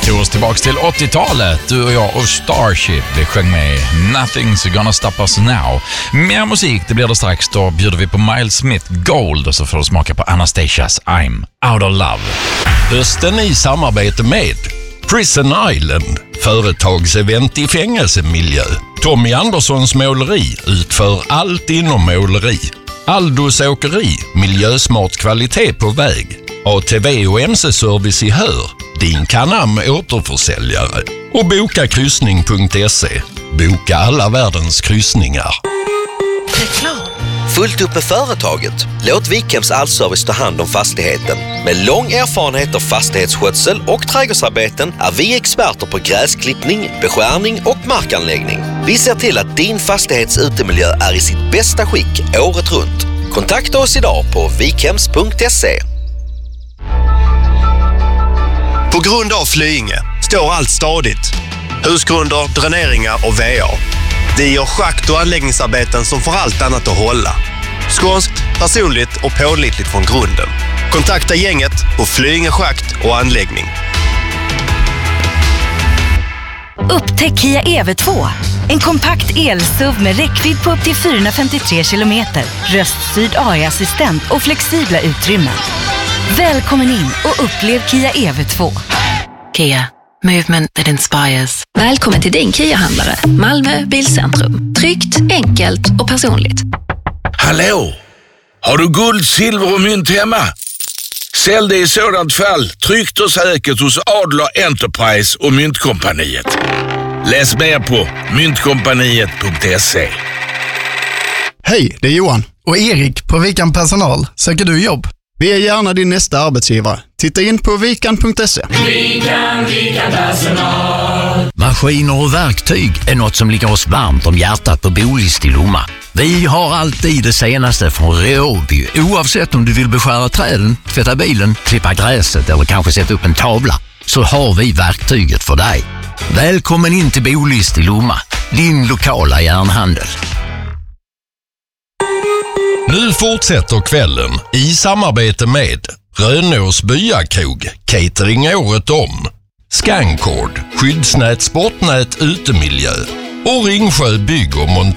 Tog oss tillbaka till 80-talet. Du och jag och Starship. Vi sjöng med Nothing's Gonna Stop Us Now. Mer musik, det blir det strax. Då bjuder vi på Miles Smith Gold och så får du smaka på Anastasias I'm Out of Love. Hösten i samarbete med Prison Island, företagsevent i fängelsemiljö. Tommy Anderssons måleri utför allt inom måleri. Aldos åkeri, miljösmart kvalitet på väg. ATV och MC-service i Hör, din Canam återförsäljare. Och bokakryssning.se, boka alla världens kryssningar. Reklam. Fullt upp med företaget. Låt Vikhems allservice ta hand om fastigheten. Med lång erfarenhet av fastighetsskötsel och trädgårdsarbeten är vi experter på gräsklippning, beskärning och markanläggning. Vi ser till att din fastighets utemiljö är i sitt bästa skick året runt. Kontakta oss idag på vikhems.se. På grund av Flyinge står allt stadigt. Husgrunder, dräneringar och VA. Det gör schakt- och anläggningsarbeten som får allt annat att hålla. Skånskt, personligt och pålitligt från grunden. Kontakta gänget på Flyinge schakt och anläggning. Upptäck Kia EV2. En kompakt el-SUV med räckvidd på upp till 453 kilometer. Röststyrd AI-assistent och flexibla utrymmen. Välkommen in och upplev Kia EV2. Kia. Movement that inspires. Välkommen till din Kia-handlare. Malmö Bilcentrum. Tryggt, enkelt och personligt. Hallå! Har du guld, silver och mynt hemma? Sälj det i sådant fall tryggt och säkert hos Adler Enterprise och Myntkompaniet. Läs mer på myntkompaniet.se. Hej, det är Johan och Erik på Vikan Personal. Söker du jobb? Vi är gärna din nästa arbetsgivare. Titta in på vikan.se. Vikan Personal. Maskiner och verktyg är något som ligger oss varmt om hjärtat på Bolist i Lomma. Vi har alltid det senaste från Råby. Oavsett om du vill beskära träden, tvätta bilen, klippa gräset eller kanske sätta upp en tavla, så har vi verktyget för dig. Välkommen in till Bolist i Lomma, din lokala järnhandel. Nu fortsätter kvällen i samarbete med Rönås Byakrog, catering året om. Scancord, skyddsnät, sportnät, utemiljö och Ringsjö bygg och